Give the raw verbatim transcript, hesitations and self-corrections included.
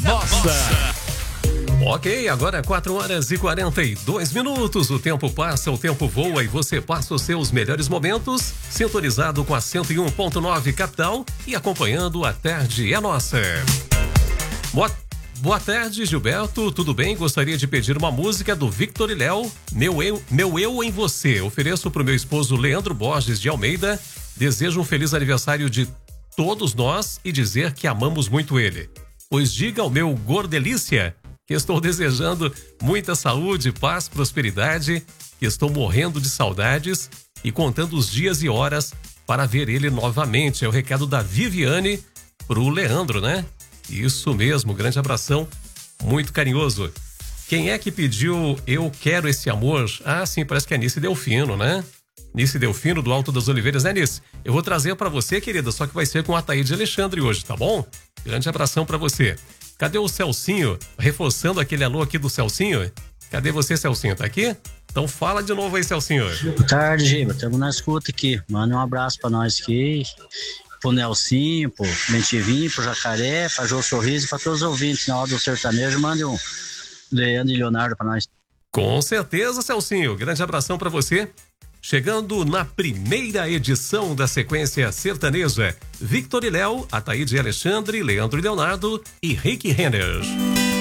nossa. Ok, agora quatro horas e quarenta e dois minutos. O tempo passa, o tempo voa e você passa os seus melhores momentos sintonizado com a cento e um ponto nove Capital e acompanhando A Tarde é Nossa. Boa, boa tarde, Gilberto. Tudo bem? Gostaria de pedir uma música do Victor e Léo, Meu Eu, Meu Eu em Você. Ofereço para o meu esposo Leandro Borges de Almeida. Desejo um feliz aniversário de todos nós e dizer que amamos muito ele. Pois diga ao meu Gordelícia que estou desejando muita saúde, paz, prosperidade, que estou morrendo de saudades e contando os dias e horas para ver ele novamente. É o recado da Viviane pro Leandro, né? Isso mesmo, grande abração, muito carinhoso. Quem é que pediu Eu Quero Esse Amor? Ah, sim, parece que é Nice Delfino, né? Nice Delfino, do Alto das Oliveiras, né, Nice? Eu vou trazer para você, querida, só que vai ser com a Ataíde Alexandre hoje, tá bom? Grande abração para você. Cadê o Celcinho? Reforçando aquele alô aqui do Celcinho. Cadê você, Celcinho? Tá aqui? Então fala de novo aí, Celcinho. Boa tarde, Giba. Estamos na escuta aqui. Manda um abraço pra nós aqui. Pro Nelsinho, pro Mentivinho, pro Jacaré, pra Jô Sorriso e pra todos os ouvintes na hora do sertanejo. Mande um Leandro e Leonardo pra nós. Com certeza, Celcinho. Grande abração pra você. Chegando na primeira edição da sequência sertaneja, Victor e Léo, Ataíde Alexandre, Leandro e Leonardo e Rick Renner.